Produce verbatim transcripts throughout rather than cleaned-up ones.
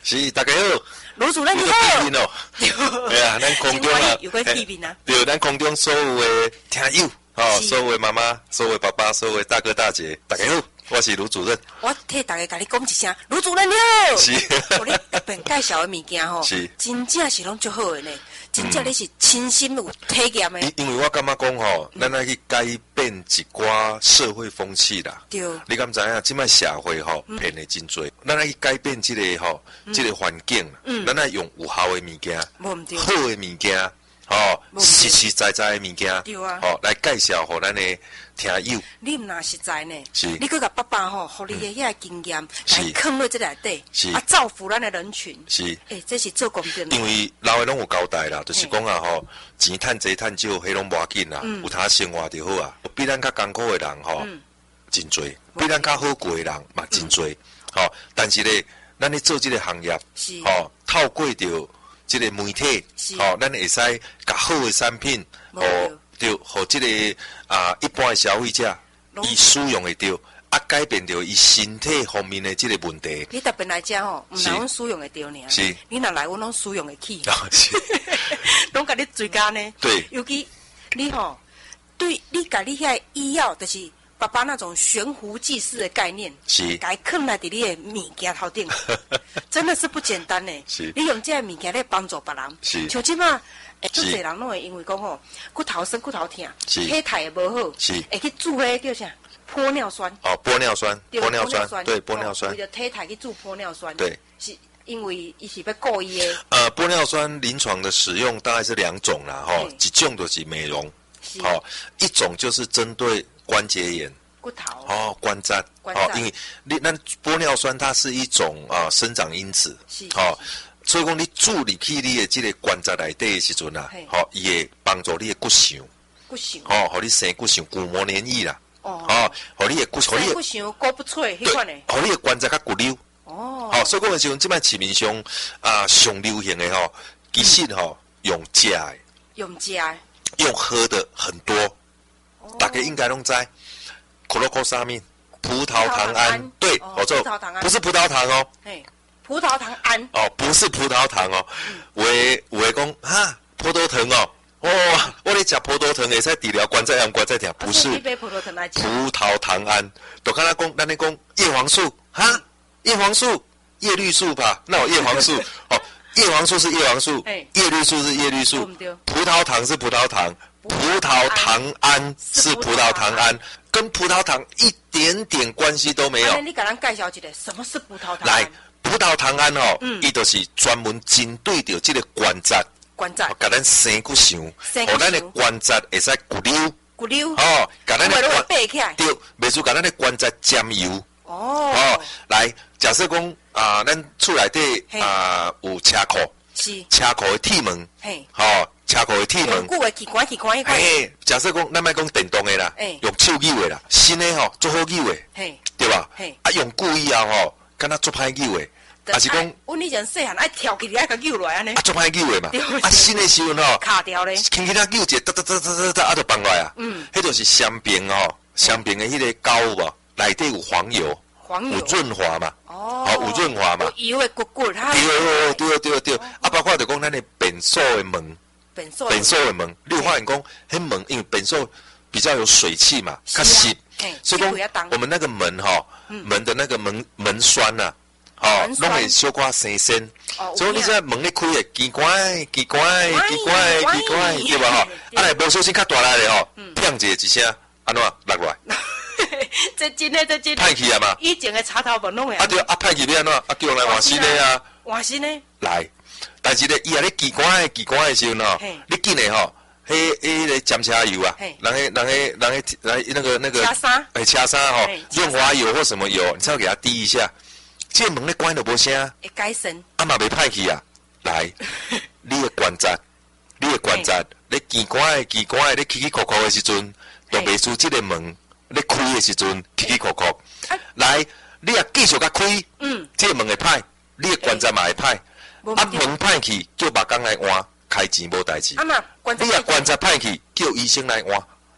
是大家好， 卢主任你好。 哦，对啊，咱空中啊， 有个见面啊， 对，咱空中所有的听友，哦，所有的妈妈，所有的爸爸，所有的大哥大姐，大家好，我是卢主任。 我替大家甲你讲一声，卢主任你好。 是。 我咧特别介绍的物件吼， 是， 真正是拢足好的呢，真正你是亲身有体验的。 因因为我感觉讲吼，咱爱去改变一寡社会风气啦。 对。 你敢知影？即摆社会吼骗的真多，咱爱去改变即个吼，即个环境，咱爱用有效的物件，好的物件。哦，实实在在的物件， 对啊， 哦，来介绍互咱的听友。 你毋若实在呢， 是， 你去甲爸爸吼，互你的遐经验来放入这内底， 是啊，造福咱的人群。 是， 诶、欸，这是做功德。 因为老的拢有交代啦，就是讲啊吼，钱趁济趁少，迄拢无要紧啦，有他生活就好啊。比咱较艰苦的人吼，真多；比咱较好过的人嘛真多。吼、嗯，但是咧，咱咧做这个行业，吼，透过着。这个媒体，吼、哦，咱会使甲好的产品，哦，就互这个啊一般的消费者，伊使用会着，啊改变着伊身体方面的这个问题。 你特别来讲吼，毋是阮使用会着尔， 是， 你若来阮拢使用会起， 啊是， 拢甲你追加呢。 对， 尤其你吼，对你甲你遐医药，就是爸爸那种悬壶济世的概念， 是， 该放来伫你的物件头顶。真的是不简单呢。 是， 你用这个物件来帮助别人。 是， 像即马，诶，足侪人拢会因为讲吼，骨头酸、骨头痛， 是， 体态也无好， 是， 会去煮迄叫啥？玻尿酸。 哦，玻尿酸，玻尿酸，对，玻尿酸。 为了体态去煮玻尿酸。 对。 是因为伊是要故意的。 呃，玻尿酸临床的使用大概是两种啦，吼，一种就是美容，好，一种就是针对关节炎。 骨头哦，关节哦，因为你那玻尿酸它是一种啊生长因子，好、哦，所以讲你注入去你的这个关节内底的时阵啊，好、哦，伊会帮助你的骨相， 骨相， 哦，互你生骨相，骨膜黏液啦， 哦， 哦，互你的骨，互你的骨相骨不脆，迄款的， 互你的关节较骨溜，哦，好、哦，所以讲的时阵，即摆市面上啊上流行的吼，其实吼、嗯、用食的， 用食的， 用喝的很多，哦、大家应该拢知。可乐可沙面，葡萄糖胺，对，我做，不是葡萄糖哦， 嘿，葡萄糖胺， 哦，不是葡萄糖哦，为为讲哈，葡萄糖哦，哇，我咧食葡萄糖会使治疗关节炎、关节痛，不是， 葡萄糖来葡萄糖胺，就看他讲，咱咧讲叶黄素，哈，叶黄素、叶绿素吧，那有叶黄素，哦，叶黄素是叶黄素，叶绿素是叶绿素，葡萄糖是葡萄糖。葡萄糖胺是葡萄糖胺，跟葡萄糖一点点关系都没有。 你给咱介绍一下，什么是葡萄糖胺？ 来，葡萄糖胺哦，伊、嗯、就是专门针对着这个关节， 关节， 甲咱生骨相，互咱的关节会使骨溜， 骨溜， 哦，甲咱的关背起来， 对，袂输甲咱的关节沾油。 哦， 哦，来，假设讲啊，咱厝内底啊有车库， 是车库的铁门， 嘿， 哦。车库的铁门， 旧的机关机关迄款。 诶，假设讲，咱莫讲电动的啦，用手扭的啦，新的吼做好扭的，对吧？啊，用旧以后吼，敢若做歹扭的，还是讲， 阮以前细汉爱跳起来，爱甲扭落来安尼。 啊，做歹扭的嘛，啊，新的时阵吼， 卡掉咧， 轻轻啊扭者，哒哒哒哒哒哒，啊，就放落来啊。嗯，迄就是香槟吼，香槟的迄个膏有无？内底有黄油， 黄油有润滑嘛。 哦， 好，有润滑嘛。 油会骨骨，它。 对对对对，啊，包括就讲咱的便所的门。便所的门，你有发现讲，迄门因为便所比较有水汽嘛，较湿，所以讲我们那个门哈，门的那个门门栓呐，哦，拢会小可生鲜，所以你这门咧开诶，奇怪奇怪奇怪奇怪，对吧？哈，啊来无小心较大力咧吼，砰一一声，安怎落来？ 这真诶，这真。 歹去啊嘛？ 以前诶插头门拢会。 啊对，啊歹去要安怎？啊叫人来换新诶啊。 换新诶。 来。但是咧，伊啊咧机关诶机关诶时阵吼，你紧诶吼，迄迄个沾车油啊，人迄人迄人迄来那个那个， 车衫， 诶车衫吼，润滑油或什么油，你只要给它滴一下，这门咧关都无声， 会改善， 啊嘛袂歹去啊，来，你诶关节，你诶关节，咧机关诶机关诶咧起起扣扣诶时阵，都袂输这个门咧开诶时阵起起扣扣，来，你啊继续甲开，嗯，这个门会歹，你诶关节嘛会歹。啊，门歹去，叫别工来换，开钱无代志。 啊嘛， 你啊关节歹去，叫医生来换，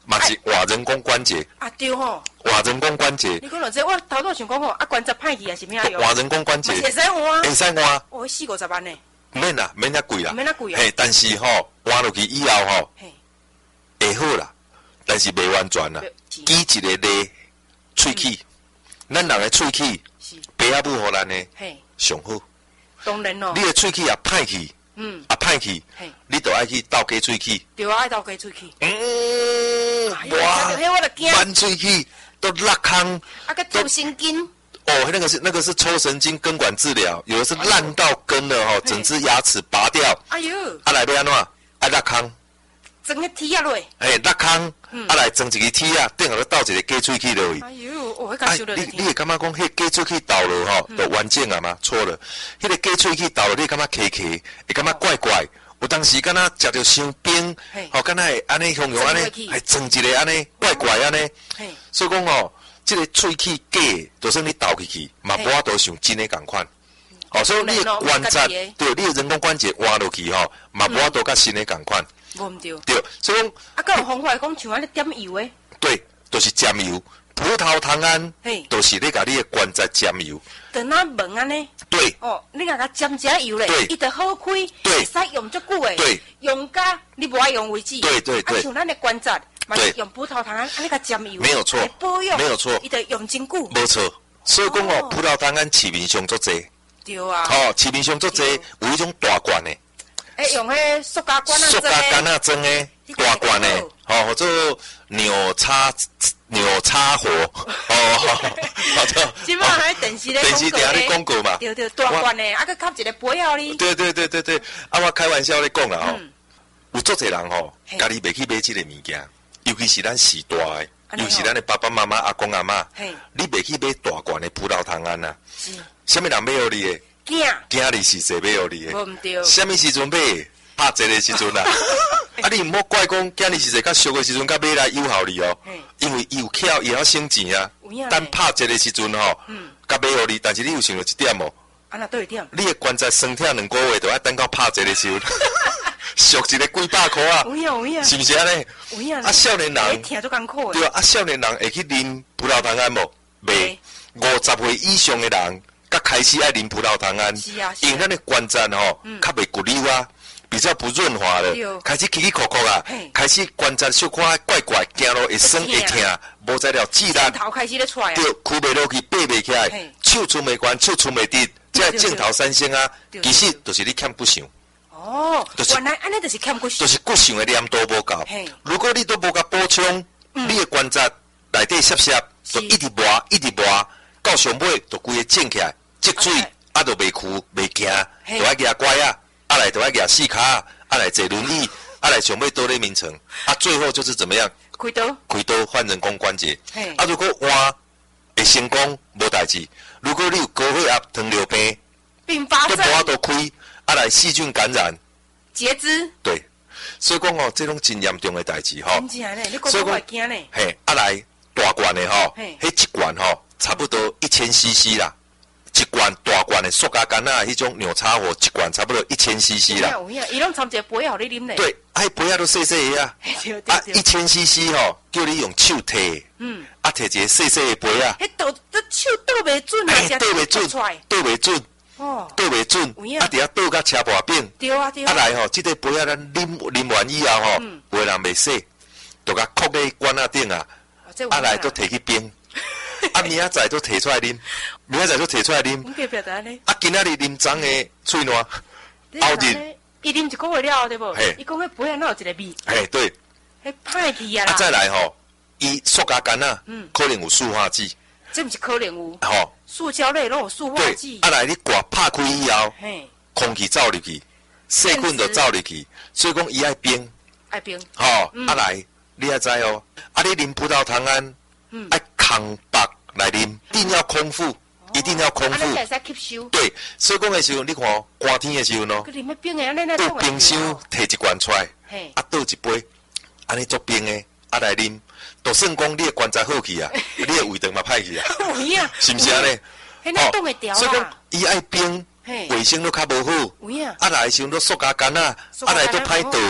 嘛是活人工关节。 啊对吼， 活人工关节。 你讲到这，我头拄想讲吼，啊关节歹去也是咩用？ 活人工关节。 会使换？ 会使换。 哦，四五十万呢。 免啦，免遐贵啦。 免遐贵啊。 嘿，但是吼换落去以后吼，会好啦，但是未完全啦。举一个例，喙齿，咱人的喙齿，爸仔母互咱的上好。 当然咯。 你的喙齿也歹去。嗯，啊歹去，你就爱去倒加喙齿。 对啊，爱倒加喙齿。 嗯，哇，满喙齿都落空。 啊，个抽神经。 哦，那个是那个是抽神经根管治疗，有的是烂到根了吼，整只牙齿拔掉。哎呦！啊来要安怎？啊落空。 装个铁啊落。哎， 落空，啊来装一个铁啊，顶下咧倒一个假喙齿落去。 哎呦，我感受到你你会感觉讲，迄假喙齿倒落吼，就完整啊吗？错了，迄个假喙齿倒落，你感觉卡卡，会感觉怪怪。有当时敢若食着伤冰，吼，敢若会安尼形容安尼，还装一个安尼怪怪安尼。所以讲吼，这个喙齿假，就算你倒进去，嘛无法度像真诶共款。哦，所以你的关节，对，你的人工关节换落去吼，嘛无法度甲新诶共款。 无毋对。 对，所以讲。 啊，佮有方法讲像安尼点油诶。 对，就是沾油。葡萄糖胺，都是咧甲你的关节沾油。 等那门安尼。对。哦，你甲它沾加油咧，伊就好开，会使用足久诶。对。用甲你无爱用为止。对对对。啊，像咱的关节，嘛是用葡萄糖胺安尼甲沾油。 没有错。 保养。 没有错。 伊就用真久。 没错。所以讲哦，葡萄糖胺市面上足济。 对啊。 哦，市面上足济，有迄种大罐诶。 诶，用迄塑胶罐啊， 塑胶罐啊，装诶，大罐诶，吼，或者牛叉牛叉火，哦，或者。 即摆喺电视咧电视顶咧广告嘛。 对对，大罐诶，啊，佮吸一个杯互你。 对对对对对，啊，我开玩笑咧讲啦吼，有足济人吼，家己袂去买即个物件，尤其是咱时代诶，尤其是咱诶爸爸妈妈、阿公阿嬷，你袂去买大罐诶葡萄糖胺啊？是。啥物人买互你诶？ 惊， 惊你是谁买互你的？ 无毋对。 什么时阵买？拍折的时阵啦。啊，你毋好怪讲，惊你是谁较俗的时阵，甲买来诱效你哦。因为伊有巧，伊要省钱啊。但拍折的时阵吼，甲买互你，但是你有想到一点无？ 啊，那倒一点。 你的关节酸痛两个月，就要等到拍折的时候，俗一个几百块啊。 有影有影。 是毋是安尼？ 有影。 啊，少年人。 听足艰苦对啊，啊，少年人会去啉葡萄糖胺无？袂。五十岁以上的人。甲开始爱啉葡萄糖胺，因为咱的关节吼，较袂骨溜啊，比较不润滑了，开始起起壳壳啊，开始关节小可怪怪，行路会酸会痛，无再了自然， 头开始咧出来， 对，屈袂落去，爬袂起来，手伸袂悬，手伸袂直，这镜头三星啊，其实就是你欠骨相。 哦，原来安尼就是欠骨相， 就是骨相的粘度无够。如果你都无甲补充，你的关节内底涩涩，就一直磨，一直磨，到上尾就规个肿起来。积水，啊，就袂屈袂行，就爱举拐啊，啊来就爱举四骹，啊来坐轮椅，啊来上尾倒咧眠床，啊最后就是怎么样？ 开刀， 开刀换人工关节。啊，如果换会成功，无代志。如果你有高血压、糖尿病， 并发症， 都无法度开，啊来细菌感染， 截肢。 对，所以讲哦，这种真严重的代志吼。 真正咧，你讲我会惊咧。 嘿，啊来大罐的吼，迄一罐吼，差不多一千 C C 啦。一罐大罐的塑胶干啊，迄种牛叉火一罐差不多一千 C C 啦。 有影有影，伊拢掺一个杯互你啉咧。 对，啊，杯啊都细细个啊。啊，一千 C C 吼，叫你用手摕。嗯。啊，摕一个细细的杯啊。 迄倒，这手倒袂准啊， 倒袂准，倒袂准。哦。倒袂准。啊，伫遐倒甲车把柄。 对啊对啊。 啊来吼，即个杯啊，咱啉啉完以后吼，有人袂洗，就甲扣咧罐仔顶啊。啊来都摕去冰。啊，明仔载都摕出来啉，明仔载都摕出来啉。啊，今仔日啉脏的喙烂，后日伊啉一个月了，对不？伊讲迄杯啊，哪有一个味？ 嘿，对。 迄歹去啊啦。 啊，再来吼，伊塑胶干啊，可能有塑化剂。 这毋是可能有。 吼。 塑胶类拢有塑化剂。 啊来，你挂拍开以后，空气走入去，细菌就走入去，所以讲伊爱冰。 爱冰。 吼，啊来，你爱知哦，啊你啉葡萄糖胺，爱空白。来啉，一定要空腹，一定要空腹。 啊，才会吸收。 对，所以讲的时候，你看寒天的时候喏，倒冰箱摕一罐出来，啊倒一杯，安尼做冰的，啊来啉，就算讲你的关节好去啊，你的胃肠嘛歹去啊，是毋是安尼？ 哦， 所以讲伊爱冰，卫生都较无好。啊来的时候都塑胶干啊，啊来都歹倒，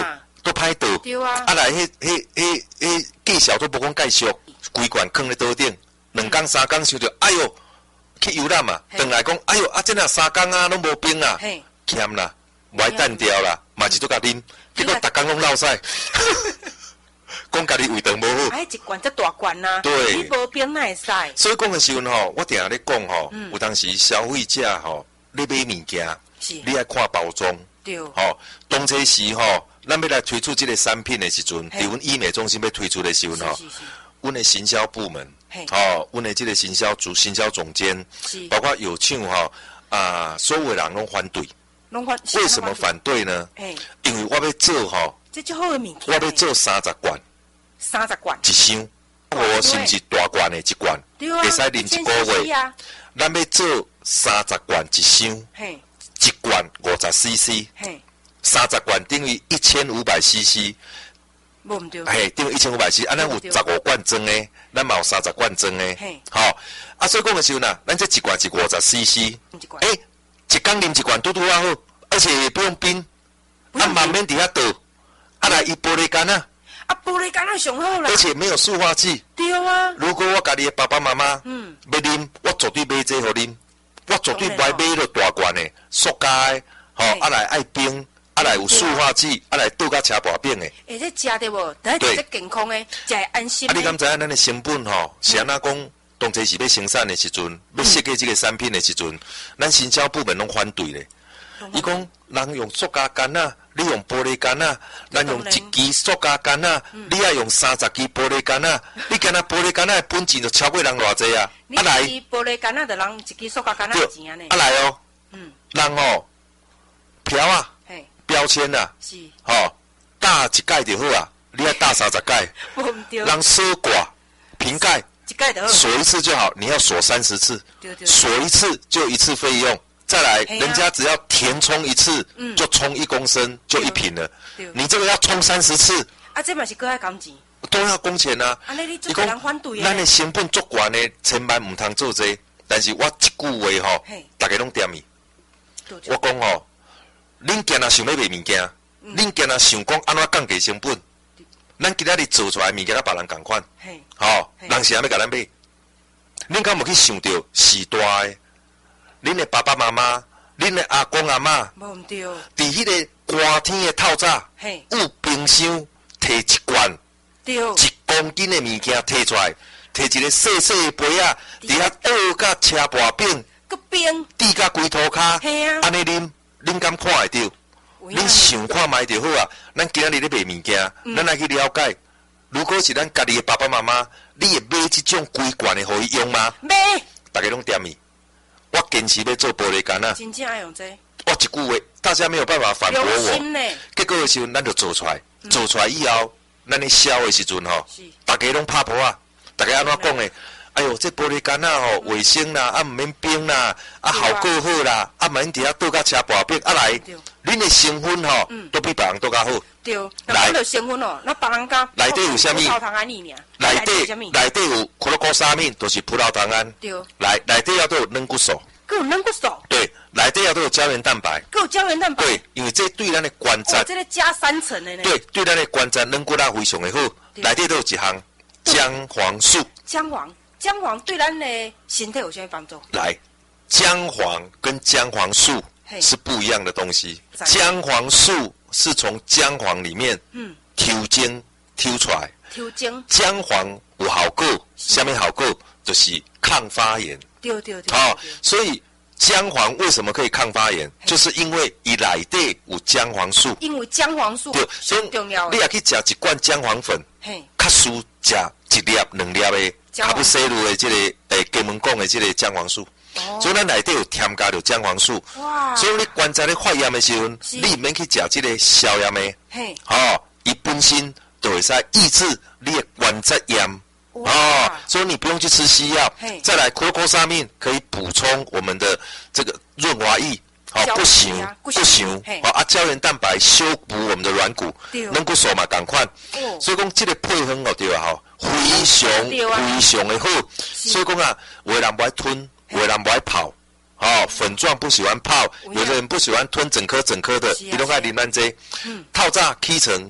都歹倒。 对啊。 啊来，迄迄迄迄介绍都无讲介绍，规罐放咧桌顶，两工三工想着，哎哟，去游览嘛，转来讲，哎哟，啊，这若三工啊，拢无冰啊，欠啦，无爱单调啦，嘛是都甲啉，结果逐工拢落屎。讲家己胃肠无好， 哎，一罐则大罐呐， 对， 你无冰哪会使？ 所以讲的时阵吼，我定下咧讲吼，有当时消费者吼，你买物件，你爱看包装， 对， 吼，当初时吼，咱要来推出这个产品的时阵，伫阮医美中心要推出的时阵吼，阮的行销部门，吼，阮的这个行销组、行销总监，包括有唱吼啊，所有的人拢反对，拢反，为什么反对呢？因为我要做吼， 这就好的物件， 我要做三十罐。 三十罐， 一箱，我是毋是大罐的一罐，会使啉一个月。咱要做三十罐一箱，一罐五十 C C， 三十罐等于一千五百 C C， 无毋对， 嘿，等于一千五百 C C， 啊，咱有十五罐装的，咱嘛有三十罐装的，好，啊，所以讲的时候呢，咱这一罐是五十 C C， 哎，一缸啉一罐拄拄啊好，而且也不用冰，啊，慢慢伫遐倒，啊来伊玻璃干啊。 啊，玻璃干那上好啦， 而且没有塑化剂。 对啊。 如果我家己的爸爸妈妈，嗯，要啉，我绝对买这互啉，我绝对不会买了大罐的塑胶的，吼，啊来爱冰，啊来有塑化剂，啊来倒甲车跋冰的。 哎，这食的无，但是这健康的，食会安心。 啊，你敢知影咱的成本吼？是安那讲？当初是要生产的时阵，要设计这个产品的时阵，咱行销部门拢反对咧。伊讲人用塑胶干啊，你用玻璃干啊，咱用一支塑胶干啊，你要用三十支玻璃干啊，你干那玻璃干啊的本钱就超过人偌济啊！ 啊来，玻璃干啊，就人一支塑胶干啊钱啊呢？ 啊来哦，嗯，人哦，条啊，标签啊，是，吼，打一盖就好啊，你要打三十盖， 不对， 人锁挂瓶盖， 一盖就好， 锁一次就好，你要锁三十次，锁一次就一次费用。再来，人家只要填充一次，就充一公升，就一瓶了。你这个要充三十次， 啊，这嘛是搁要工钱， 都要工钱啊。 啊，你你做人反对咱的成本足悬的，千万唔通做这。但是我一句话吼，大家拢点伊。我讲吼，恁今仔想要卖物件，恁今仔想讲安怎降低成本，咱今仔日做出来物件，甲别人共款，吼，人是安要甲咱买。恁敢无去想到时代的？恁的爸爸妈妈，恁的阿公阿嬷， 无毋对， 伫迄个寒天的透早，有冰箱摕一罐， 对， 一公斤的物件摕出来，摕一个细细的杯啊，伫遐倒甲车跋冰， 个冰， 滴甲龟涂骹，安尼啉，恁敢看会到？恁想看卖就好啊！咱今仔日咧卖物件，咱来去了解。如果是咱家己的爸爸妈妈，你会买这种规罐的互伊用吗？ 买， 大家拢点伊。我坚持要做玻璃干啊！ 真正爱用这。 我一句话，大家没有办法反驳我。结果的时候，咱就做出来，嗯、做出来以后，咱咧销的时阵吼，大家拢拍破啊！大家安怎讲的？哎呦，这玻璃干啊吼，卫生啦，啊唔免冰啦，啊效果好啦，啊免伫遐倒甲车跋冰，啊来，恁的成分吼，嗯、都比别人倒较好。 对，来，咱成分哦，那别人家内底有啥物？ 葡萄糖胺里面。 内底内底有可乐果沙面，都是葡萄糖胺。 对。 来，内底要都有软骨素。 够有软骨素。 对，内底要都有胶原蛋白。 够有胶原蛋白。 对，因为这对咱的关节。 哦，这个加三层的呢。 对，对咱的关节软骨啊非常的好。内底都有一项姜黄素。 姜黄，姜黄对咱的身体有什么帮助？ 来，姜黄跟姜黄素是不一样的东西。姜黄素是从姜黄里面嗯抽精抽出来。 抽精。姜黄有效果，什么效果？就是抗发炎。 对对对。 好，所以姜黄为什么可以抗发炎？就是因为伊内底有姜黄素。 因为姜黄素很重要。 你也去食一罐姜黄粉，嘿，较输食一粒两粒的，较不摄入的这个诶，专门讲的这个姜黄素。哦。所以咱内底有添加着姜黄素。哇。所以你关节咧发炎的时候，你唔免去食这个消炎的。嘿。好，伊本身就会使抑制你的关节炎。哦，所以你不用去吃西药。再来，可可沙面可以补充我们的这个润滑液，好不行不行，好啊，胶原蛋白修补我们的软骨，软骨素嘛赶快。所以讲这个配方哦对啊，哈，非常非常的好。所以讲啊，有的人不爱吞，有的人不爱泡，哦，粉状不喜欢泡，有的人不喜欢吞整颗整颗的，你都爱啉咱这。透早起床，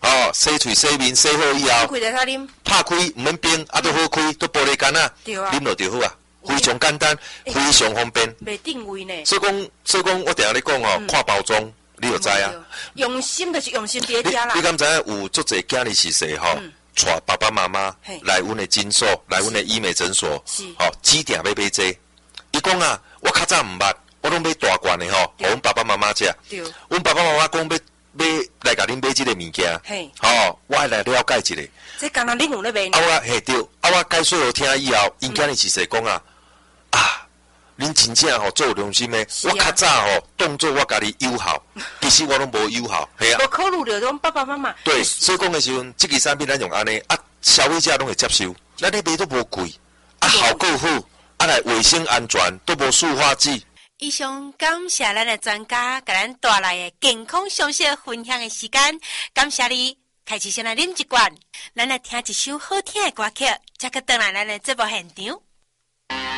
哦，洗嘴洗面洗好以后， 开在他啉， 拍开唔免冰，啊都好开，都玻璃干啊，啉落就好啊，非常简单，非常方便。 袂定位呢。 所以讲，所以讲，我定下咧讲哦，看包装，你就知啊。 用心就是用心伫遮啦。 你敢知影有足侪囝儿是谁吼？带爸爸妈妈来阮的诊所，来阮的医美诊所，吼，指定要买这。伊讲啊，我较早唔捌，我拢买大罐的吼，互阮爸爸妈妈食。阮爸爸妈妈讲要买来甲恁买这个物件，吼，我爱来了解一下。 这刚刚恁有咧卖？ 啊我嘿对，啊我解说互听以后，因囝儿是谁讲啊？啊，恁真正吼做有良心的，我较早吼当作我家己友好，其实我拢无友好，系啊。 无考虑着种爸爸妈妈。 对，所以讲的时阵，这个产品咱用安尼，啊，消费者拢会接受，咱咧卖都无贵，啊，效果好，啊来卫生安全，都无塑化剂。 以上感谢咱的专家，甲咱带来的健康常识分享的时间，感谢你。开始先来啉一罐，咱来听一首好听的歌曲，再去转来咱的节目现场。